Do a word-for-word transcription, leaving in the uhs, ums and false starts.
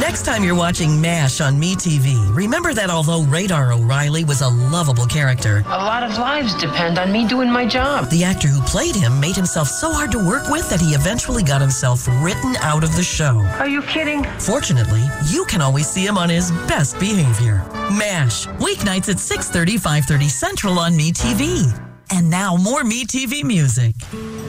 Next time you're watching MASH on MeTV, remember that although Radar O'Reilly was a lovable character, a lot of lives depend on me doing my job. The actor who played him made himself so hard to work with that he eventually got himself written out of the show. Are you kidding? Fortunately, you can always see him on his best behavior. MASH, weeknights at six thirty, five thirty Central on MeTV. And now more MeTV music.